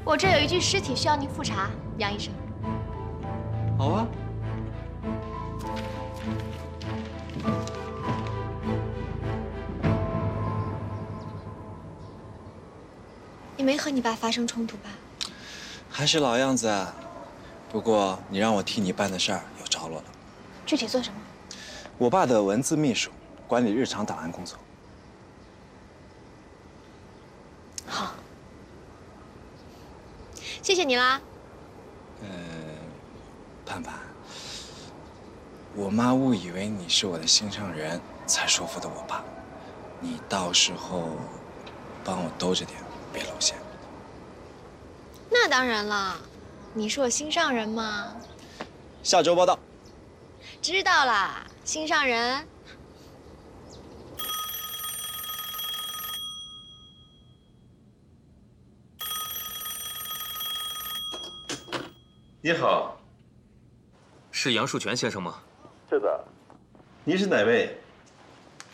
我这有一具尸体需要您复查，杨医生。 好啊。 你没和你爸发生冲突吧？ 还是老样子啊。不过你让我替你办的事儿有着落了。 具体做什么？ 我爸的文字秘书，管理日常档案工作。 好，谢谢你啦。 盼盼，我妈误以为你是我的心上人，才说服的我爸。你到时候帮我兜着点，别露馅。 那当然了，你是我心上人嘛。 下周报道。 知道啦，心上人。 你好， 是杨树全先生吗？ 是的。您是哪位？